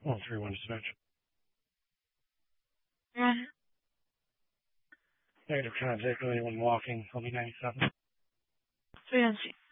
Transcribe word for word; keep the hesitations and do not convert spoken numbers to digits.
one three one dispatch. Mm-hmm. Negative contact with anyone walking. I'll be ninety-seven. three one C.